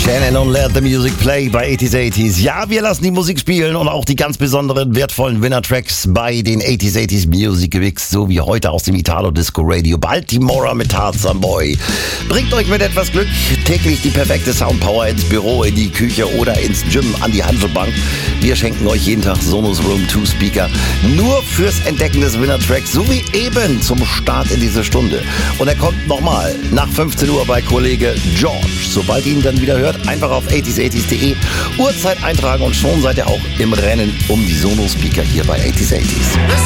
Shannon und Let the Music Play bei 80s. Ja, wir lassen die Musik spielen und auch die ganz besonderen, wertvollen Winner-Tracks bei den 80s Music Mix, so wie heute aus dem Italo Disco Radio Baltimore mit Tarzan Boy. Bringt euch mit etwas Glück täglich die perfekte Soundpower ins Büro, in die Küche oder ins Gym, an die Handelbank. Wir schenken euch jeden Tag Sonos Room 2 Speaker nur fürs Entdecken des Winner-Tracks, so wie eben zum Start in diese Stunde. Und er kommt nochmal nach 15 Uhr bei Kollege George. Sobald ihr ihn dann wieder hört, einfach auf 80s80s.de Uhrzeit eintragen und schon seid ihr auch im Rennen um die Sonos Speaker hier bei 80s80s.